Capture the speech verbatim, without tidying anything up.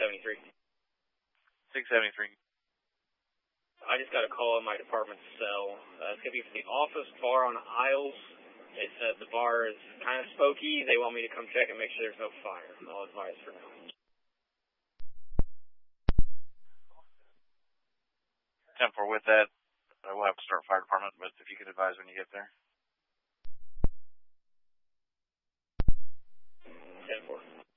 seventy-three. six seventy-three. I just got a call in my department cell. Uh, it's going to be for the office bar on Isles. It said the bar is kind of smoky. They want me to come check and make sure there's no fire. I'll advise for now. ten four, with that, I will have to start fire department, but if you could advise when you get there. ten four.